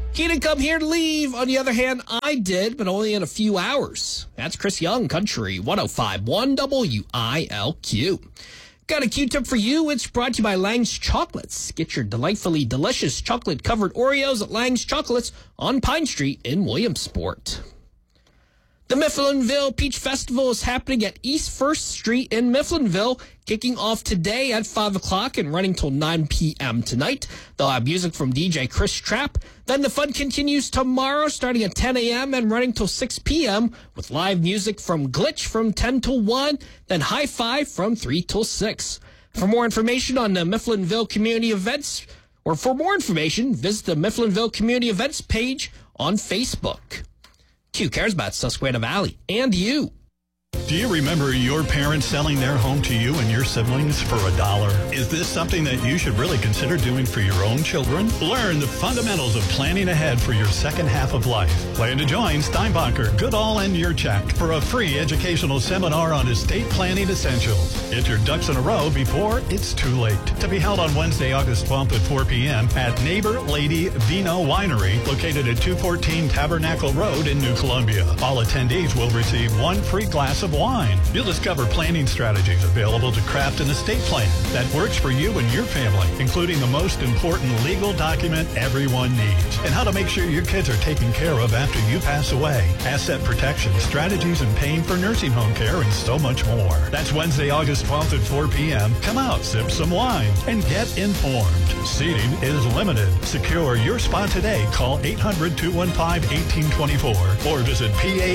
He didn't come here to leave. On the other hand, I did, but only in a few hours. That's Chris Young, Country 105.1 WILQ. Got a Q-tip for you. It's brought to you by Lang's Chocolates. Get your delightfully delicious chocolate-covered Oreos at Lang's Chocolates on Pine Street in Williamsport. The Mifflinville Peach Festival is happening at East 1st Street in Mifflinville, kicking off today at 5 o'clock and running till 9 p.m. tonight. They'll have music from DJ Chris Trapp. Then the fun continues tomorrow, starting at 10 a.m. and running till 6 p.m. with live music from Glitch from 10 till 1, then High Five from 3 till 6. For more information on the Mifflinville Community Events, or for more information, visit the Mifflinville Community Events page on Facebook. Q cares about Susquehanna Valley and you. Do you remember your parents selling their home to you and your siblings for $1? Is this something that you should really consider doing for your own children? Learn the fundamentals of planning ahead for your second half of life. Plan to join Steinbacher, Goodall, and Yurchak for a free educational seminar on estate planning essentials. Get your ducks in a row before it's too late. To be held on Wednesday, August 12th at 4 p.m. at Neighbor Lady Vino Winery, located at 214 Tabernacle Road in New Columbia. All attendees will receive one free glass of wine. You'll discover planning strategies available to craft an estate plan that works for you and your family, including the most important legal document everyone needs, and how to make sure your kids are taken care of after you pass away, asset protection, strategies in paying for nursing home care, and so much more. That's Wednesday, August 12th at 4 p.m. Come out, sip some wine, and get informed. Seating is limited. Secure your spot today. Call 800-215-1824 or visit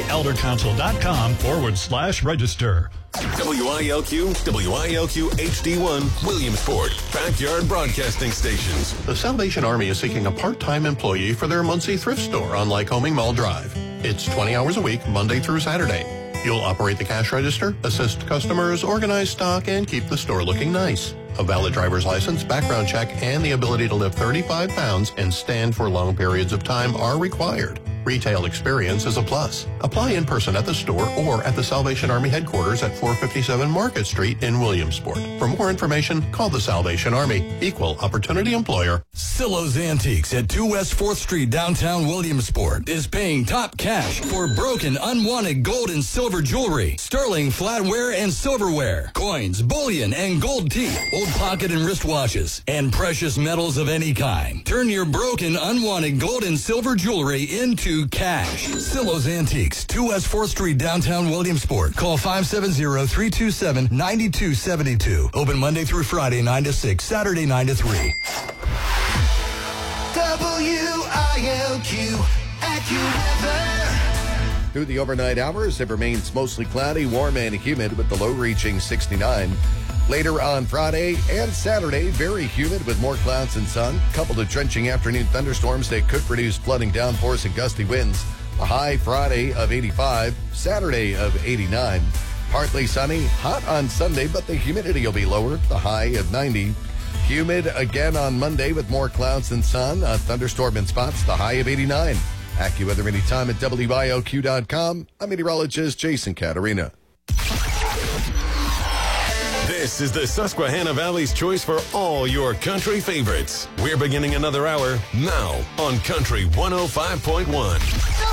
paeldercouncil.com/register. WILQ, WILQ HD1, Williamsport, Backyard Broadcasting Stations. The Salvation Army is seeking a part-time employee for their Muncie thrift store on Lycoming Mall Drive. It's 20 hours a week, Monday through Saturday. You'll operate the cash register, assist customers, organize stock, and keep the store looking nice. A valid driver's license, background check, and the ability to lift 35 pounds and stand for long periods of time are required. Retail experience is a plus. Apply in person at the store or at the Salvation Army headquarters at 457 Market Street in Williamsport. For more information, call the Salvation Army. Equal Opportunity Employer. Silo's Antiques at 2 West 4th Street, downtown Williamsport, is paying top cash for broken, unwanted gold and silver jewelry, sterling flatware and silverware, coins, bullion, and gold teeth, old pocket and wristwatches, and precious metals of any kind. Turn your broken, unwanted gold and silver jewelry into cash. Silo's Antiques, 2 West 4th Street, downtown Williamsport. Call 570-327-9272. Open Monday through Friday, 9 to 6, Saturday, 9 to 3. WILQ AccuWeather. Through the overnight hours, it remains mostly cloudy, warm, and humid with the low reaching 69. Later on Friday and Saturday, very humid with more clouds and sun, coupled with drenching afternoon thunderstorms that could produce flooding downpours and gusty winds. A high Friday of 85, Saturday of 89. Partly sunny, hot on Sunday, but the humidity will be lower, the high of 90. Humid again on Monday with more clouds and sun, a thunderstorm in spots, the high of 89. AccuWeather anytime at WILQ.com. I'm meteorologist Jason Caterina. This is the Susquehanna Valley's choice for all your country favorites. We're beginning another hour now on Country 105.1.